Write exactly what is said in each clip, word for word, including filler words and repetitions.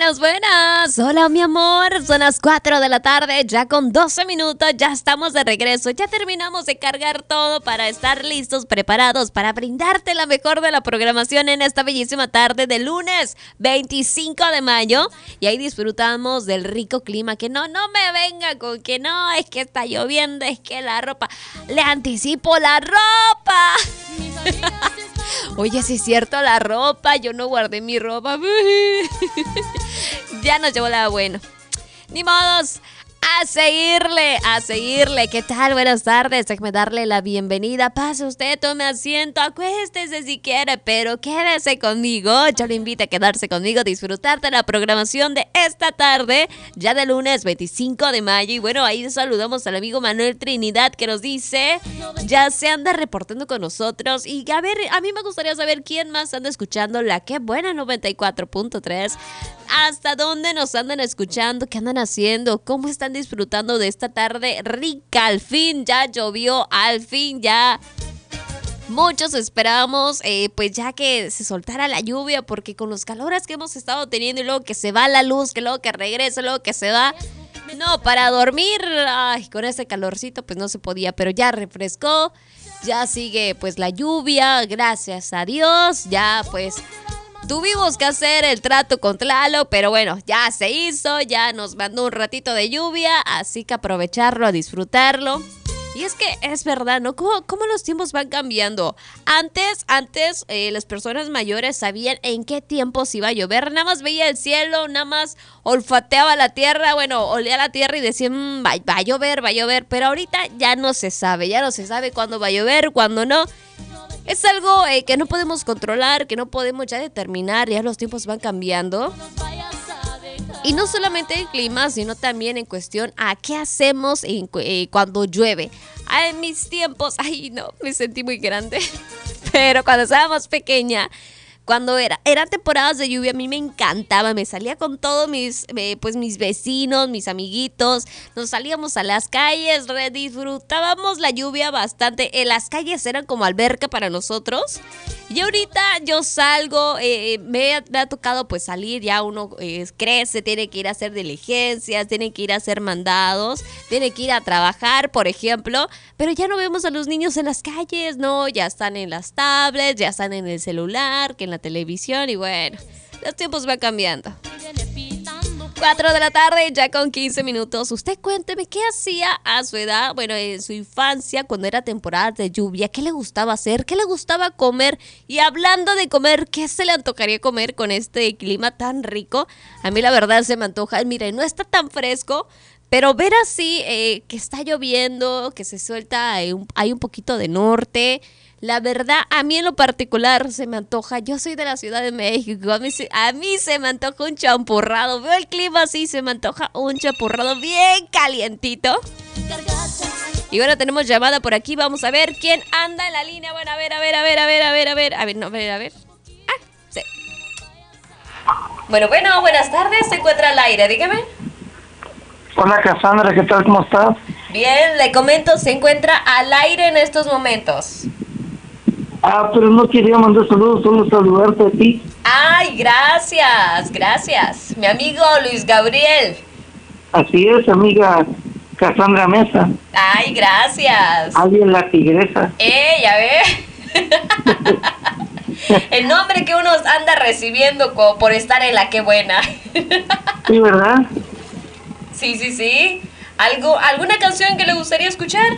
Buenas, buenas. Hola, mi amor. Son las cuatro de la tarde, ya con doce minutos. Ya estamos de regreso. Ya terminamos de cargar todo para estar listos, preparados para brindarte la mejor de la programación en esta bellísima tarde de lunes veinticinco de mayo. Y ahí disfrutamos del rico clima. Que no, no me venga con que no, es que está lloviendo, es que la ropa. Le anticipo la ropa. Oye, sí es cierto, la ropa. Yo no guardé mi ropa. Ya nos llevó la bueno. Ni modos. A seguirle, a seguirle. ¿Qué tal? Buenas tardes. Déjame darle la bienvenida. Pase usted, tome asiento, acuéstese si quiere, pero quédese conmigo. Yo le invito a quedarse conmigo, disfrutar de la programación de esta tarde, ya de lunes veinticinco de mayo. Y bueno, ahí saludamos al amigo Manuel Trinidad, que nos dice, ya se anda reportando con nosotros. Y a ver, a mí me gustaría saber quién más anda escuchando la Qué Buena noventa y cuatro punto tres. ¿Hasta dónde nos andan escuchando? ¿Qué andan haciendo? ¿Cómo están disfrutando de esta tarde rica? Al fin ya llovió, al fin ya muchos esperábamos eh, pues ya que se soltara la lluvia, porque con los calores que hemos estado teniendo y luego que se va la luz, que luego que regresa, luego que se va, no, para dormir, ay, con ese calorcito pues no se podía, pero ya refrescó, ya sigue pues la lluvia, gracias a Dios, ya pues tuvimos que hacer el trato con Tlaloc, pero bueno, ya se hizo, ya nos mandó un ratito de lluvia, así que aprovecharlo, a disfrutarlo. Y es que es verdad, ¿no? ¿Cómo, cómo los tiempos van cambiando? Antes, antes eh, las personas mayores sabían en qué tiempos iba a llover. Nada más veía el cielo, nada más olfateaba la tierra, bueno, olía la tierra y decían, mmm, va, va a llover, va a llover. Pero ahorita ya no se sabe, ya no se sabe cuándo va a llover, cuándo no. Es algo eh, que no podemos controlar, que no podemos ya determinar, ya los tiempos van cambiando. Y no solamente el clima, sino también en cuestión a qué hacemos en, eh, cuando llueve. Ah, en mis tiempos, ay no, me sentí muy grande, pero cuando estaba más pequeña, cuando era, eran temporadas de lluvia, a mí me encantaba, me salía con todos mis, eh, pues mis vecinos, mis amiguitos, nos salíamos a las calles, disfrutábamos la lluvia bastante, eh, las calles eran como alberca para nosotros. Y ahorita yo salgo, eh, me, ha, me ha tocado pues salir, ya uno eh, crece, tiene que ir a hacer diligencias, tiene que ir a hacer mandados, tiene que ir a trabajar, por ejemplo, pero ya no vemos a los niños en las calles, no, ya están en las tablets, ya están en el celular, que en la televisión y bueno, los tiempos van cambiando. cuatro de la tarde, ya con quince minutos. Usted cuénteme qué hacía a su edad, bueno, en su infancia, cuando era temporada de lluvia, qué le gustaba hacer, qué le gustaba comer. Y hablando de comer, ¿qué se le antojaría comer con este clima tan rico? A mí la verdad se me antoja, mire, no está tan fresco, pero ver así eh, que está lloviendo, que se suelta, hay un, hay un poquito de norte. La verdad, a mí en lo particular se me antoja, yo soy de la Ciudad de México, a mí, se, a mí se me antoja un champurrado, veo el clima así, se me antoja un champurrado bien calientito. Y bueno, tenemos llamada por aquí, vamos a ver quién anda en la línea, bueno, a ver, a ver, a ver, a ver, a ver, a ver, a ver, no, a ver, a ver, ah, sí. Bueno, bueno, buenas tardes, se encuentra al aire, dígame. Hola Cassandra, ¿qué tal? ¿Cómo estás? Bien, le comento, se encuentra al aire en estos momentos. Ah, pero no quería mandar saludos, solo saludarte a ti. Ay, gracias, gracias. Mi amigo Luis Gabriel. Así es, amiga Cassandra Mesa. Ay, gracias. Alguien la tigresa. Eh, ya ve. El nombre que uno anda recibiendo por estar en la Qué Buena. Sí, ¿verdad? Sí, sí, sí. ¿Algo, ¿Alguna canción que le gustaría escuchar?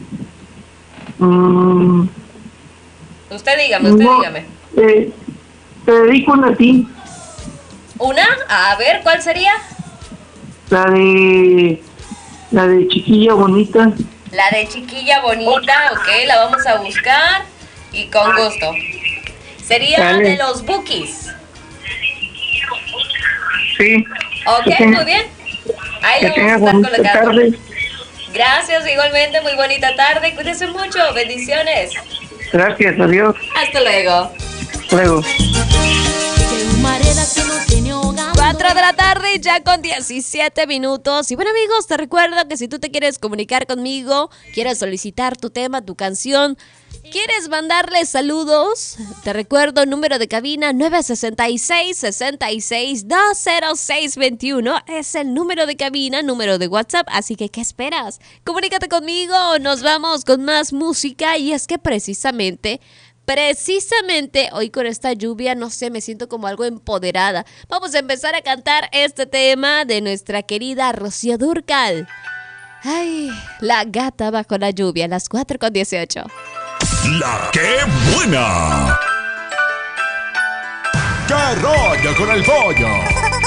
Mm, usted dígame, usted no, dígame. Eh, te dedico una a ti. ¿Una? A ver, ¿cuál sería? La de... La de Chiquilla Bonita. La de Chiquilla Bonita, ok, la vamos a buscar y con gusto. Sería Dale. De los Bukis. Sí. Ok, tenga, muy bien. Ahí lo vamos a estar colocando. Tarde. Gracias, igualmente, muy bonita tarde. Cuídense mucho, bendiciones. Gracias, adiós. Hasta luego. Luego. cuatro de la tarde, ya con diecisiete minutos. Y bueno, amigos, te recuerdo que si tú te quieres comunicar conmigo, quieres solicitar tu tema, tu canción, ¿Quieres mandarle saludos? Te recuerdo, número de cabina nueve seis seis, seis seis dos cero seis dos uno. Es el número de cabina, número de WhatsApp, así que ¿qué esperas? Comunícate conmigo, nos vamos con más música y es que precisamente... Precisamente hoy con esta lluvia, no sé, me siento como algo empoderada. Vamos a empezar a cantar este tema de nuestra querida Rocío Dúrcal. Ay, La gata bajo la lluvia, a las cuatro con dieciocho. ¡La que buena! ¡Qué rollo con el pollo!